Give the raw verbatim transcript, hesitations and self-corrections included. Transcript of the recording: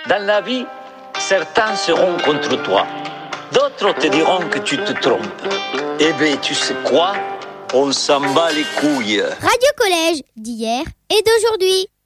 Dans la vie, certains seront contre toi. D'autres te diront que tu te trompes. Eh bien, tu sais quoi? On s'en bat les couilles. Radio Collège, d'hier et d'aujourd'hui.